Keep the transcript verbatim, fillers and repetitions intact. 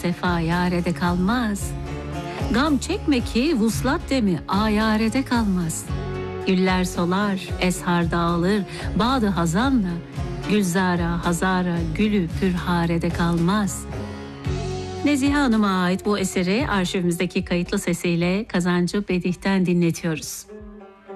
sefa yarede kalmaz. Gam çekme ki vuslat demi ayarede kalmaz. Güller solar, eshar dağılır, bağdı hazanla, gülzara, hazara, gülü pürharede kalmaz. Nezihe Hanım'a ait bu eseri arşivimizdeki kayıtlı sesiyle Kazancı Bedih'ten dinletiyoruz.